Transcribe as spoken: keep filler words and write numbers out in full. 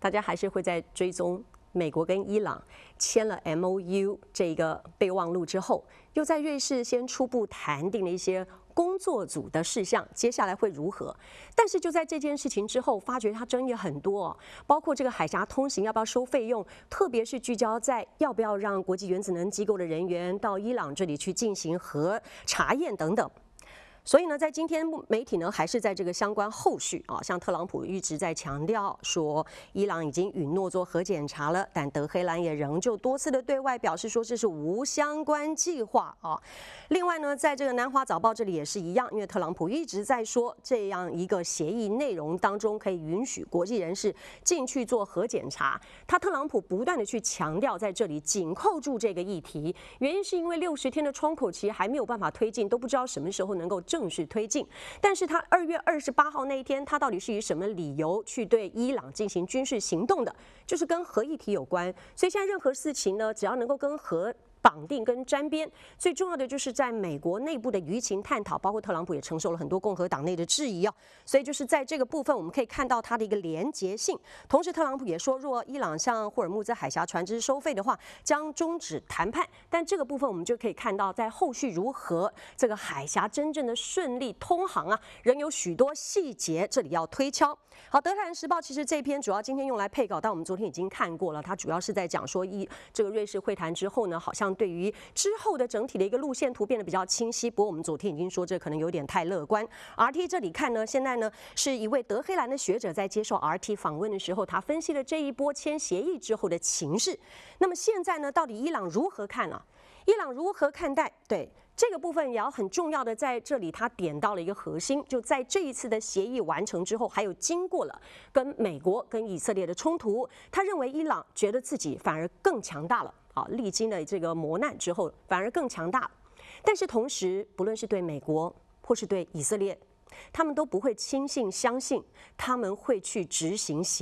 大家还是会在追踪美国跟伊朗签了 M O U 这个备忘录之后，又在瑞士先初步谈定了一些工作组的事项，接下来会如何？但是就在这件事情之后，发觉它争议很多、哦，包括这个海峡通行要不要收费用，特别是聚焦在要不要让国际原子能机构的人员到伊朗这里去进行核查验等等。所以呢，在今天媒体呢还是在这个相关后续啊，像特朗普一直在强调说，伊朗已经允诺做核检查了，但德黑兰也仍旧多次的对外表示说这是无相关计划啊。另外呢，在这个南华早报这里也是一样，因为特朗普一直在说这样一个协议内容当中可以允许国际人士进去做核检查，他特朗普不断的去强调在这里紧扣住这个议题，原因是因为六十天的窗口期还没有办法推进，都不知道什么时候能够正式推进。但是他二月二十八号那一天，他到底是以什么理由去对伊朗进行军事行动的？就是跟核议题有关。所以现在任何事情呢，只要能够跟核绑定跟沾边，最重要的就是在美国内部的舆情探讨，包括特朗普也承受了很多共和党内的质疑哦。所以就是在这个部分，我们可以看到它的一个连结性。同时，特朗普也说，若伊朗向霍尔木兹海峡船只收费的话，将终止谈判。但这个部分我们就可以看到，在后续如何这个海峡真正的顺利通航啊，仍有许多细节这里要推敲。好，德黑兰时报其实这篇主要今天用来配稿，但我们昨天已经看过了，它主要是在讲说一这个瑞士会谈之后呢，好像对于之后的整体的一个路线图变得比较清晰。不过我们昨天已经说这可能有点太乐观。R T 这里看呢，现在呢是一位德黑兰的学者在接受 R T 访问的时候，他分析了这一波签协议之后的情势。那么现在呢，到底伊朗如何看啊？伊朗如何看待？对这个部分也要很重要的在这里，他点到了一个核心，就在这一次的协议完成之后，还有经过了跟美国跟以色列的冲突，他认为伊朗觉得自己反而更强大了。啊，历经了这个磨难之后，反而更强大。但是同时，不论是对美国或是对以色列，他们都不会轻信相信他们会去执行协议。